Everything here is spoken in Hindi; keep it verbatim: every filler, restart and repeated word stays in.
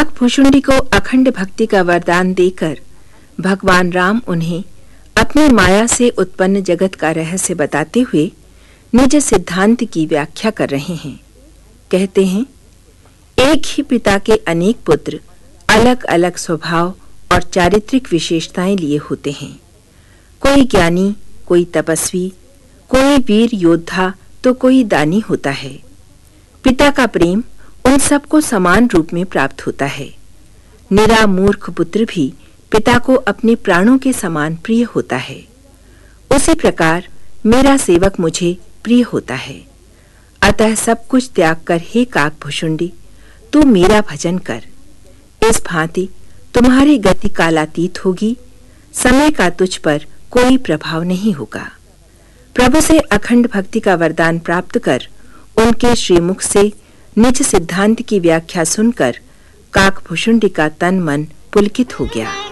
काकभूषुंडी को अखंड भक्ति का वरदान देकर भगवान राम उन्हें अपनी माया से उत्पन्न जगत का रहस्य बताते हुए निज सिद्धांत की व्याख्या कर रहे हैं। कहते हैं, एक ही पिता के अनेक पुत्र अलग-अलग स्वभाव और चारित्रिक विशेषताएं लिए होते हैं। कोई ज्ञानी, कोई तपस्वी, कोई वीर योद्धा तो कोई दानी होता है। पिता का प्रेम उन सबको समान रूप में प्राप्त होता है। निरा मूर्ख पुत्र भी पिता को अपने प्राणों के समान प्रिय होता है। उसी प्रकार मेरा सेवक मुझे प्रिय होता है। अतः सब कुछ त्याग कर हे काकभूषुंडी, तू मेरा भजन कर। इस भांति तुम्हारी गति कालातीत होगी, समय का तुझ पर कोई प्रभाव नहीं होगा। प्रभु से अखंड भक्ति का वरदान प्राप्त कर उनके श्रीमुख से निज सिद्धांत की व्याख्या सुनकर काकभूषुंडी का तन मन पुलकित हो गया।